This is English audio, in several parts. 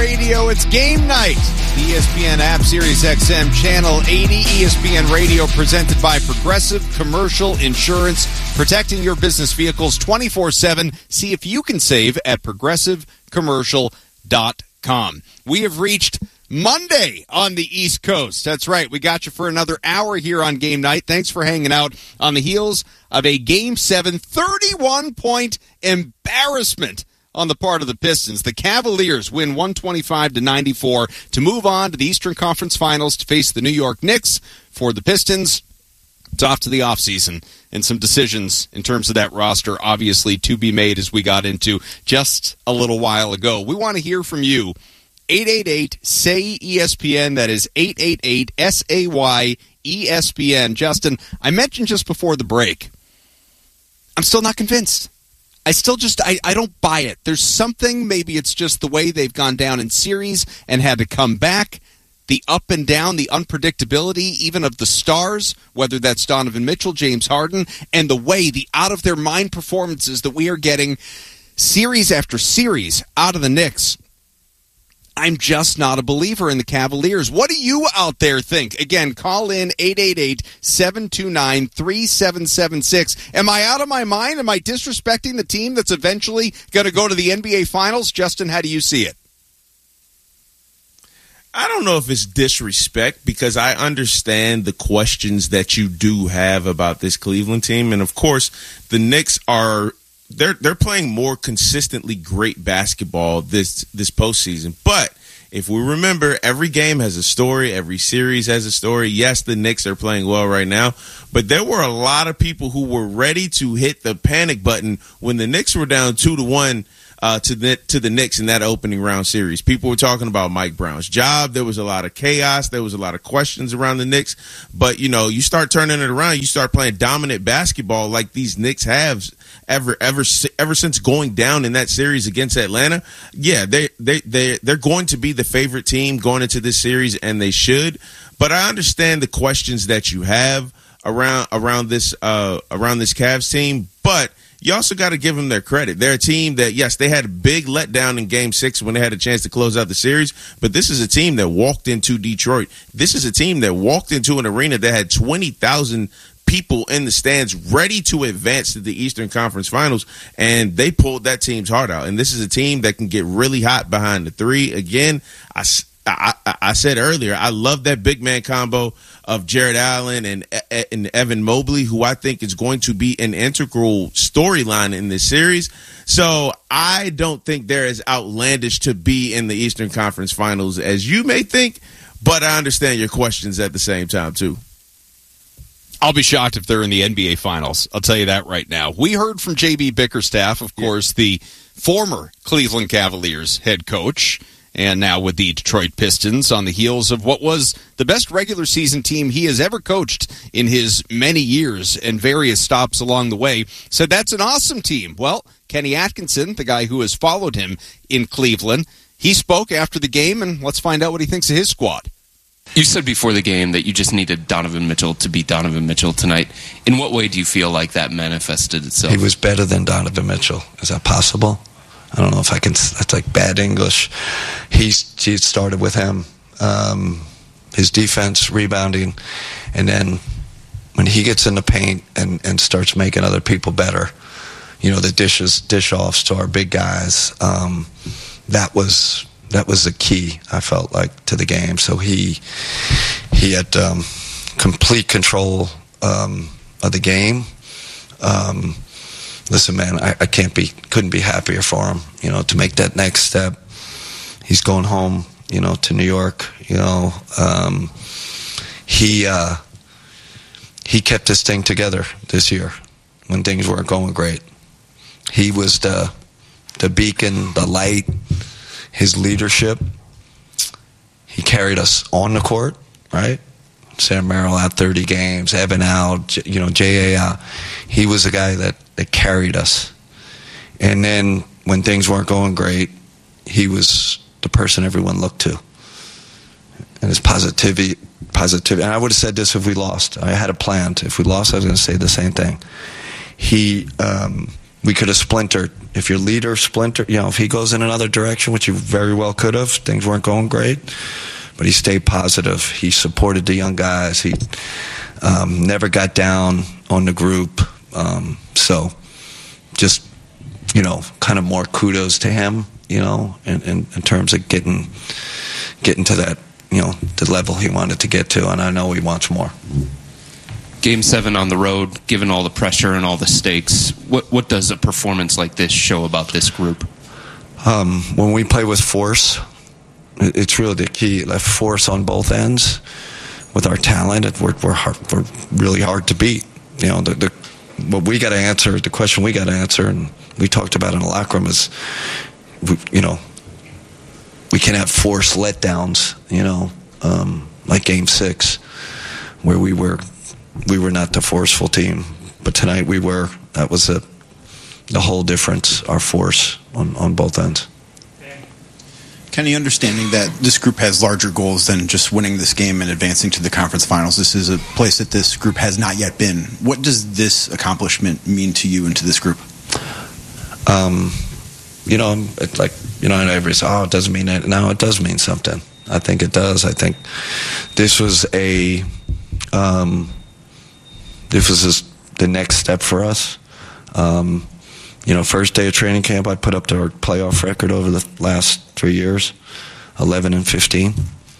Radio. It's game night. The ESPN app, Sirius XM, Channel 80, ESPN Radio, presented by Progressive Commercial Insurance, protecting your business vehicles 24/7. See if you can save at progressivecommercial.com. We have reached Monday on the East Coast. That's right. We got you for another hour here on game night. Thanks for hanging out on the heels of a Game 7 31-point embarrassment on the part of the Pistons. The Cavaliers win 125-94 to move on to the Eastern Conference Finals to face the New York Knicks. For the Pistons, it's off to the offseason, and some decisions in terms of that roster obviously to be made, as we got into just a little while ago. We want to hear from you. 888-SAY-ESPN. That is 888-SAY-ESPN. Justin, I mentioned just before the break, I'm still not convinced. I don't buy it. There's something, maybe it's just the way they've gone down in series and had to come back, the up and down, the unpredictability even of the stars, whether that's Donovan Mitchell, James Harden, and the way, the out-of-their-mind performances that we are getting series after series out of the Knicks. I'm just not a believer in the Cavaliers. What do you out there think? Again, call in 888-729-3776. Am I out of my mind? Am I disrespecting the team that's eventually going to go to the NBA Finals? Justin, how do you see it? I don't know if it's disrespect, because I understand the questions that you do have about this Cleveland team. And, of course, the Knicks are – they're playing more consistently great basketball this postseason. But if we remember, every game has a story. Every series has a story. Yes, the Knicks are playing well right now, but there were a lot of people who were ready to hit the panic button when the Knicks were down 2-1 to the Knicks in that opening round series. People were talking about Mike Brown's job. There was a lot of chaos. There was a lot of questions around the Knicks. But, you start turning it around. You start playing dominant basketball like these Knicks have ever since going down in that series against Atlanta. Yeah, they're going to be the favorite team going into this series, and they should. But I understand the questions that you have around this Cavs team, but you also got to give them their credit. They're a team that, yes, they had a big letdown in Game 6 when they had a chance to close out the series, but this is a team that walked into Detroit. This is a team that walked into an arena that had 20,000 people in the stands ready to advance to the Eastern Conference Finals, and they pulled that team's heart out. And this is a team that can get really hot behind the three. Again, I said earlier, I love that big man combo of Jared Allen and Evan Mobley, who I think is going to be an integral storyline in this series. So I don't think they're as outlandish to be in the Eastern Conference Finals as you may think, but I understand your questions at the same time, too. I'll be shocked if they're in the NBA Finals. I'll tell you that right now. We heard from J.B. Bickerstaff, of course, the former Cleveland Cavaliers head coach, and now with the Detroit Pistons, on the heels of what was the best regular season team he has ever coached in his many years and various stops along the way. Said that's an awesome team. Well, Kenny Atkinson, the guy who has followed him in Cleveland, he spoke after the game, and let's find out what he thinks of his squad. You said before the game that you just needed Donovan Mitchell to beat Donovan Mitchell tonight. In what way do you feel like that manifested itself? He was better than Donovan Mitchell. Is that possible? I don't know if I can. That's like bad English. He started with him. His defense, rebounding, and then when he gets in the paint and starts making other people better, the dish-offs to our big guys, that was the key, I felt like, to the game. So he had complete control of the game. Listen, man, I couldn't be happier for him, to make that next step. He's going home, to New York, he kept this thing together this year when things weren't going great. He was the beacon, the light, his leadership. He carried us on the court, right? Sam Merrill out 30 games, Evan out, J.A. out. He was the guy that carried us. And then when things weren't going great, he was the person everyone looked to. And his positivity. And I would have said this if we lost. I had a plan. If we lost, I was going to say the same thing. He we could have splintered. If your leader splintered, if he goes in another direction, which he very well could have, things weren't going great. But he stayed positive. He supported the young guys. He never got down on the group. So just, kind of more kudos to him, in terms of getting to that, the level he wanted to get to. And I know he wants more. Game 7 on the road, given all the pressure and all the stakes, what does a performance like this show about this group? When we play with force, it's really the key. Like force on both ends. With our talent, we're really hard to beat. What we got to answer, the question we got to answer, and we talked about in the locker room is, we can have force letdowns. Like Game 6, where we were not the forceful team, but tonight we were. That was the whole difference. Our force on both ends. Kenny, understanding that this group has larger goals than just winning this game and advancing to the conference finals, this is a place that this group has not yet been. What does this accomplishment mean to you and to this group? It's like, everybody says, it doesn't mean that. No, it does mean something. I think it does. I think this was the next step for us. First day of training camp, I put up our playoff record over the last 3 years, 11-15.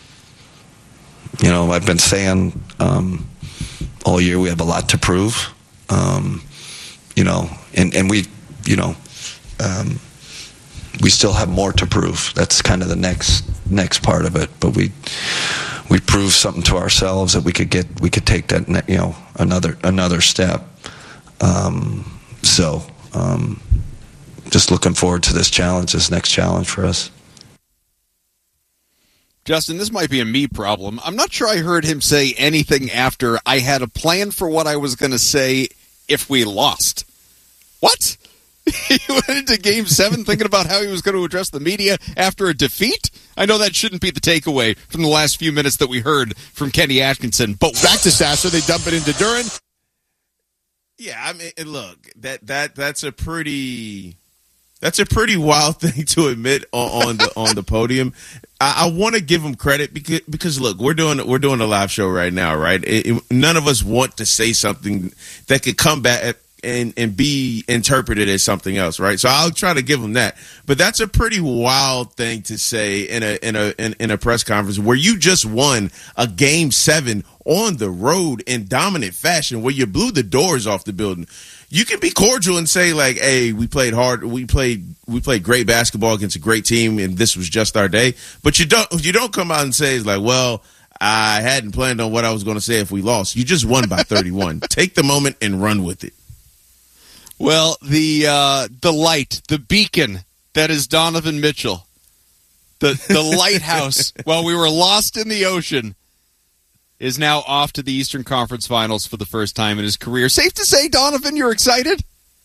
I've been saying all year we have a lot to prove. And we still have more to prove. That's kind of the next part of it. But we proved something to ourselves that we could take that another step. Just looking forward to this next challenge for us. Justin, this might be a me problem. I'm not sure I heard him say anything after I had a plan for what I was going to say if we lost. What? He went into Game 7 thinking about how he was going to address the media after a defeat? I know that shouldn't be the takeaway from the last few minutes that we heard from Kenny Atkinson. But back to Sasser, they dump it into Duren. Yeah, I mean, look, that's a pretty wild thing to admit on the podium. I want to give him credit because look, we're doing a live show right now, right? None of us want to say something that could come back and be interpreted as something else, right? So I'll try to give him that. But that's a pretty wild thing to say in a press conference where you just won a Game 7 on the road in dominant fashion, where you blew the doors off the building. You can be cordial and say, like, hey, we played hard, we played great basketball against a great team, and this was just our day. But you don't come out and say, like, well, I hadn't planned on what I was going to say if we lost. You just won by 31. Take the moment and run with it. Well, the light, the beacon that is Donovan Mitchell, the lighthouse while we were lost in the ocean, is now off to the Eastern Conference Finals for the first time in his career. Safe to say, Donovan, you're excited?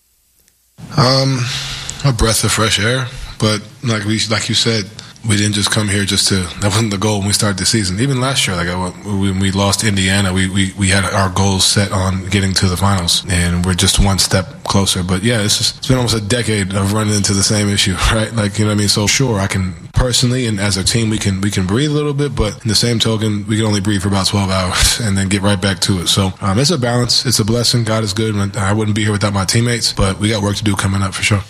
A breath of fresh air, but like you said, we didn't just come here that wasn't the goal when we started the season. Even last year, when we lost Indiana, we had our goals set on getting to the finals, and we're just one step closer. But yeah, it's been almost a decade of running into the same issue, right? Like, you know what I mean? So sure, I can personally and as a team, we can breathe a little bit, but in the same token, we can only breathe for about 12 hours and then get right back to it. So it's a balance. It's a blessing. God is good. I wouldn't be here without my teammates, but we got work to do coming up for sure.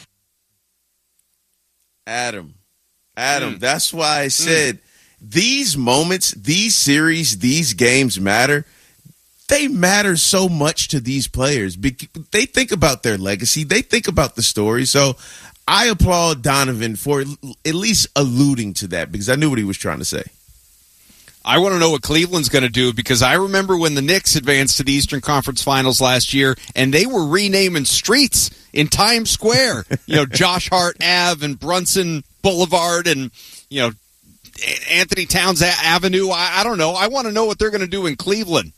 Adam, that's why I said these moments, these series, these games matter. They matter so much to these players. They think about their legacy. They think about the story. So I applaud Donovan for at least alluding to that, because I knew what he was trying to say. I want to know what Cleveland's going to do, because I remember when the Knicks advanced to the Eastern Conference Finals last year, and they were renaming streets in Times Square. Josh Hart Ave and Brunson Boulevard and, Anthony Towns Avenue. I don't know. I want to know what they're going to do in Cleveland.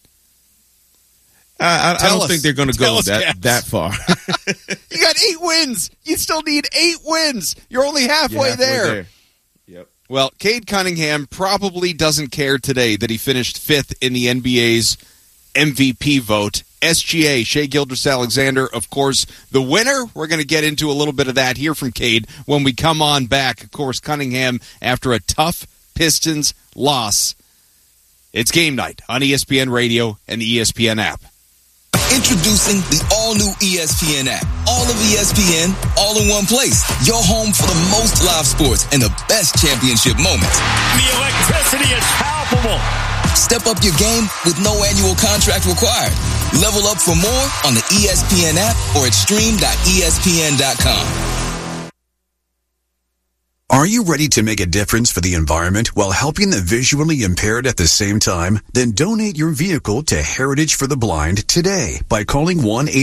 I don't think they're going to go that far. You got 8 wins. You still need 8 wins. You're only halfway there. Yep. Well, Cade Cunningham probably doesn't care today that he finished 5th in the NBA's MVP vote SGA, Shai Gilgeous-Alexander, of course, the winner. We're going to get into a little bit of that here from Cade when we come on back. Of course, Cunningham, after a tough Pistons loss. It's Game Night on ESPN Radio and the ESPN app. Introducing the all-new ESPN app. All of ESPN, all in one place. Your home for the most live sports and the best championship moments. The electricity is palpable. Step up your game with no annual contract required. Level up for more on the ESPN app or at stream.espn.com. Are you ready to make a difference for the environment while helping the visually impaired at the same time? Then donate your vehicle to Heritage for the Blind today by calling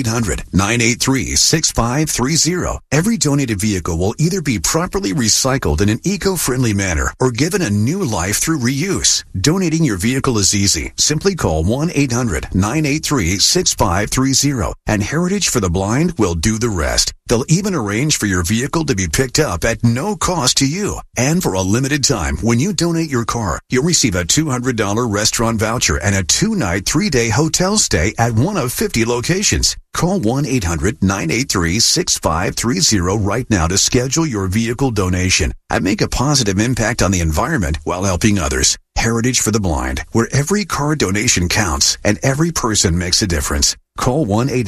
1-800-983-6530. Every donated vehicle will either be properly recycled in an eco-friendly manner or given a new life through reuse. Donating your vehicle is easy. Simply call 1-800-983-6530 and Heritage for the Blind will do the rest. They'll even arrange for your vehicle to be picked up at no cost to you. And for a limited time, when you donate your car, you'll receive a $200 restaurant voucher and a 2-night, 3-day hotel stay at one of 50 locations. Call 1-800-983-6530 right now to schedule your vehicle donation and make a positive impact on the environment while helping others. Heritage for the Blind, where every car donation counts and every person makes a difference. Call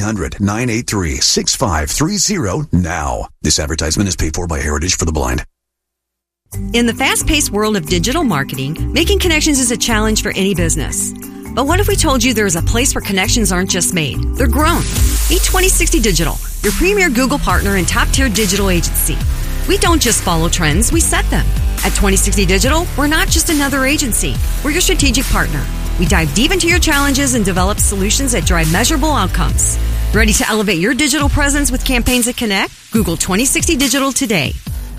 1-800-983-6530 now. This advertisement is paid for by Heritage for the Blind. In the fast-paced world of digital marketing, making connections is a challenge for any business. But what if we told you there is a place where connections aren't just made, they're grown? Meet 2060 Digital, your premier Google partner and top-tier digital agency. We don't just follow trends, we set them. At 2060 Digital, we're not just another agency. We're your strategic partner. We dive deep into your challenges and develop solutions that drive measurable outcomes. Ready to elevate your digital presence with campaigns that connect? Google 2060 Digital today.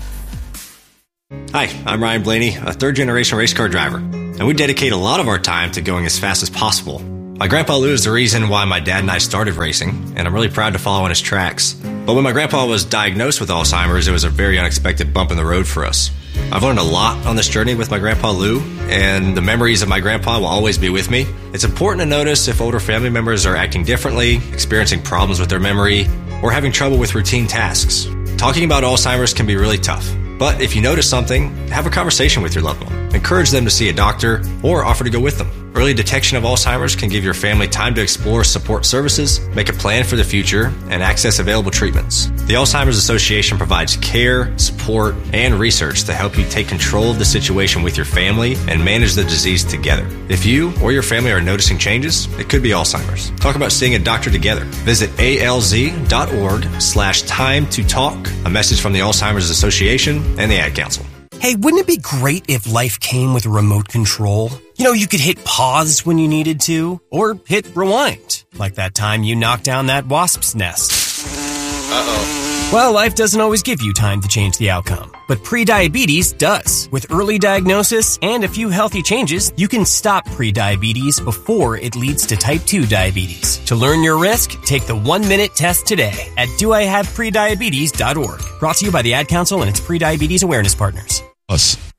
Hi, I'm Ryan Blaney, a third-generation race car driver, and we dedicate a lot of our time to going as fast as possible. My grandpa Lou is the reason why my dad and I started racing, and I'm really proud to follow in his tracks. But when my grandpa was diagnosed with Alzheimer's, it was a very unexpected bump in the road for us. I've learned a lot on this journey with my grandpa Lou, and the memories of my grandpa will always be with me. It's important to notice if older family members are acting differently, experiencing problems with their memory, or having trouble with routine tasks. Talking about Alzheimer's can be really tough. But if you notice something, have a conversation with your loved one. Encourage them to see a doctor or offer to go with them. Early detection of Alzheimer's can give your family time to explore support services, make a plan for the future, and access available treatments. The Alzheimer's Association provides care, support, and research to help you take control of the situation with your family and manage the disease together. If you or your family are noticing changes, it could be Alzheimer's. Talk about seeing a doctor together. Visit alz.org/time to talk. A message from the Alzheimer's Association and the Ad Council. Hey, wouldn't it be great if life came with a remote control? You know, you could hit pause when you needed to, or hit rewind, like that time you knocked down that wasp's nest. Uh-oh. Well, life doesn't always give you time to change the outcome, but prediabetes does. With early diagnosis and a few healthy changes, you can stop prediabetes before it leads to type 2 diabetes. To learn your risk, take the 1-minute test today at doihaveprediabetes.org. Brought to you by the Ad Council and its prediabetes awareness partners.